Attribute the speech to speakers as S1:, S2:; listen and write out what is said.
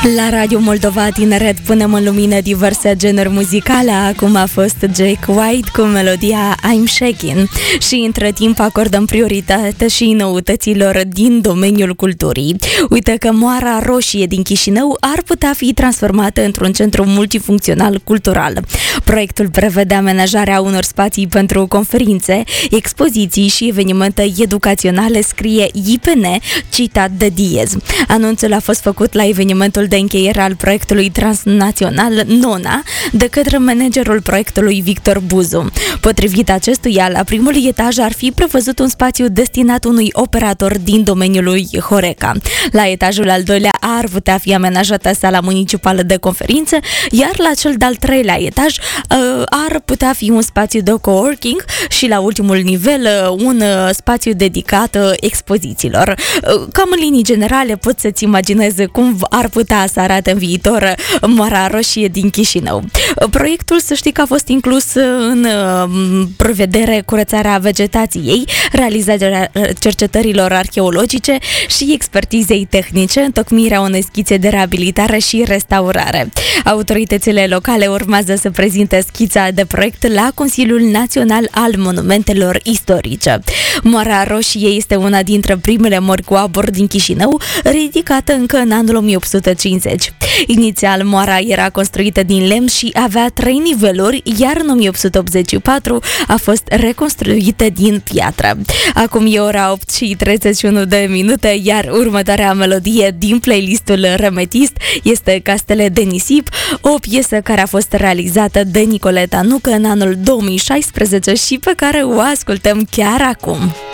S1: La Radio Moldova Tineret punem în lumină diverse genuri muzicale. Acum a fost Jake White cu melodia I'm Shakin' și între timp acordăm prioritate și noutăților din domeniul culturii. Uite că Moara Roșie din Chișinău ar putea fi transformată într-un centru multifuncțional cultural. Proiectul prevede amenajarea unor spații pentru conferințe, expoziții și evenimente educaționale, scrie IPN, citat de Diez. Anunțul a fost făcut la evenimentul de încheiere al proiectului transnațional NONA de către managerul proiectului Victor Buzu. Potrivit acestuia, la primul etaj ar fi prevăzut un spațiu destinat unui operator din domeniul lui Horeca. La etajul al doilea ar putea fi amenajată sala municipală de conferințe, iar la cel de-al treilea etaj ar putea fi un spațiu de coworking și la ultimul nivel un spațiu dedicat expozițiilor. Cam în linii generale poți să-ți imaginezi cum ar putea să arate în viitor Moara Roșie din Chișinău. Proiectul, să știi că a fost inclus în prevedere curățarea vegetației, realizarea cercetărilor arheologice și expertizei tehnice, întocmirea unei schițe de reabilitare și restaurare. Autoritățile locale urmează să prezinte schița de proiect la Consiliul Național al Monumentelor Istorice. Moara Roșie este una dintre primele mori cu abur din Chișinău, ridicată încă în anul 1850. Inițial, moara era construită din lemn și avea 3 niveluri, iar în 1884 a fost reconstruită din piatră. Acum e ora 8:31, iar următoarea melodie din playlistul Remetist este Castele de nisip, o piesă care a fost realizată de Nicoleta Nucă în anul 2016 și pe care o ascultăm chiar acum.